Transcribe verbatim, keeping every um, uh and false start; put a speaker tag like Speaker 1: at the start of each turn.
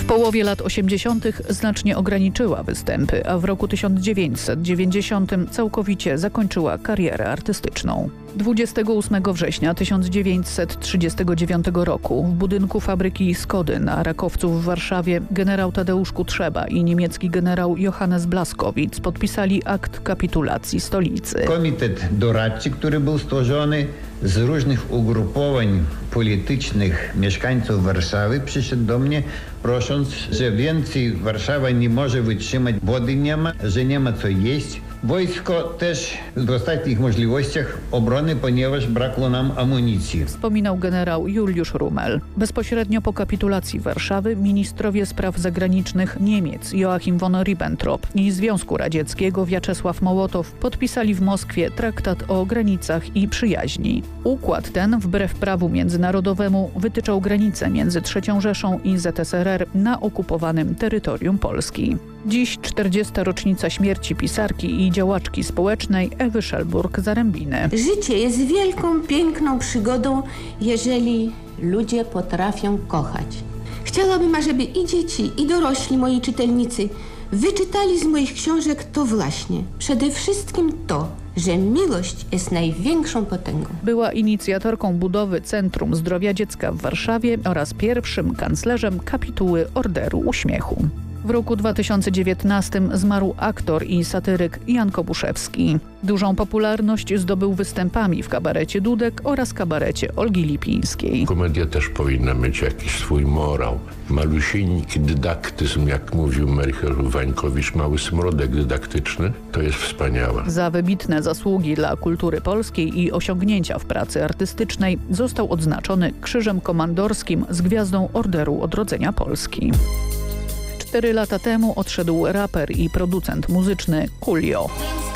Speaker 1: połowie lat osiemdziesiątych znacznie ograniczyła występy, a w roku tysiąc dziewięćset dziewięćdziesiątym całkowicie zakończyła karierę artystyczną. dwudziestego ósmego września tysiąc dziewięćset trzydziestego dziewiątego roku w budynku fabryki Skody na Rakowcu w Warszawie generał Tadeusz Kutrzeba i niemiecki generał Johannes Blaskowicz podpisali akt kapitulacji stolicy.
Speaker 2: Komitet doradczy, który był stworzony z różnych ugrupowań politycznych mieszkańców Warszawy, przyszedł do mnie prosząc, że więcej Warszawa nie może wytrzymać, wody nie ma, że nie ma co jeść. Wojsko też w ostatnich możliwościach obrony, ponieważ brakło nam amunicji.
Speaker 1: Wspominał generał Juliusz Rummel. Bezpośrednio po kapitulacji Warszawy ministrowie spraw zagranicznych Niemiec Joachim von Ribbentrop i Związku Radzieckiego Wiaczesław Mołotow podpisali w Moskwie traktat o granicach i przyjaźni. Układ ten, wbrew prawu międzynarodowemu, wytyczał granice między trzecią Rzeszą i Z S R R na okupowanym terytorium Polski. Dziś czterdziesta rocznica śmierci pisarki i działaczki społecznej Ewy Szelburg-Zarębiny.
Speaker 3: Życie jest wielką, piękną przygodą, jeżeli ludzie potrafią kochać. Chciałabym, ażeby i dzieci, i dorośli moi czytelnicy wyczytali z moich książek to właśnie. Przede wszystkim to, że miłość jest największą potęgą.
Speaker 1: Była inicjatorką budowy Centrum Zdrowia Dziecka w Warszawie oraz pierwszym kanclerzem kapituły Orderu Uśmiechu. W roku dwa tysiące dziewiętnastym zmarł aktor i satyryk Jan Kobuszewski. Dużą popularność zdobył występami w kabarecie Dudek oraz kabarecie Olgi Lipińskiej.
Speaker 4: Komedia też powinna mieć jakiś swój morał. Malusieńki dydaktyzm, jak mówił Melchior Wańkowicz, mały smrodek dydaktyczny, to jest wspaniałe.
Speaker 1: Za wybitne zasługi dla kultury polskiej i osiągnięcia w pracy artystycznej został odznaczony Krzyżem Komandorskim z Gwiazdą Orderu Odrodzenia Polski. Cztery lata temu odszedł raper i producent muzyczny Coolio.